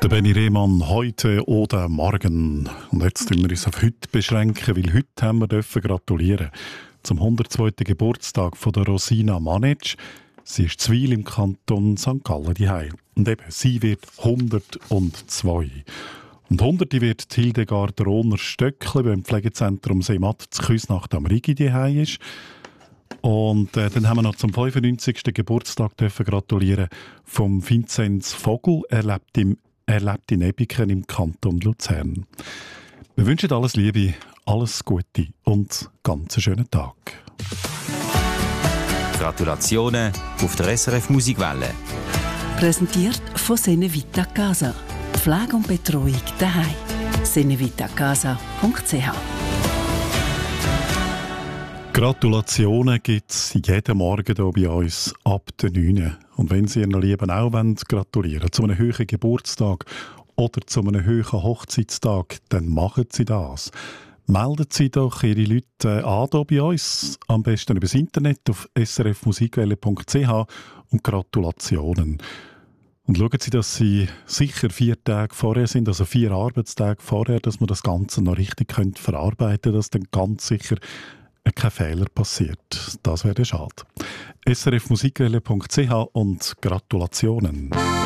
Der Benny Rehmann, heute oder morgen. Und jetzt tun wir uns auf heute beschränken, weil heute haben wir gratulieren zum 102. Geburtstag von der Rosina Manetsch. Sie ist zu Wil im Kanton St. Gallen daheim. Und eben, sie wird 102. Und 100 wird Hildegard Rohner-Stöckli beim Pflegezentrum Seematt zu Küsnacht am Rigi daheim ist. Und dann haben wir noch zum 95. Geburtstag dürfen gratulieren vom Vinzenz Vogel. Er lebt in Ebiken im Kanton Luzern. Wir wünschen alles Liebe, alles Gute und ganz einen schönen Tag. Gratulationen auf der SRF Musikwelle. Präsentiert von Senevita Casa. Pflege und Betreuung daheim. senevitacasa.ch. Gratulationen gibt es jeden Morgen hier bei uns ab der 9. Und wenn Sie Ihren Lieben auch gratulieren wollen, zu einem hohen Geburtstag oder zu einem hohen Hochzeitstag, dann machen Sie das. Melden Sie doch Ihre Leute an hier bei uns, am besten über das Internet auf srfmusikwelle.ch und Gratulationen. Und schauen Sie, dass Sie sicher 4 Tage vorher sind, also 4 Arbeitstage vorher, dass man das Ganze noch richtig verarbeiten können, dass dann ganz sicher kein Fehler passiert. Das wäre schade. srfmusikwelle.ch und Gratulationen.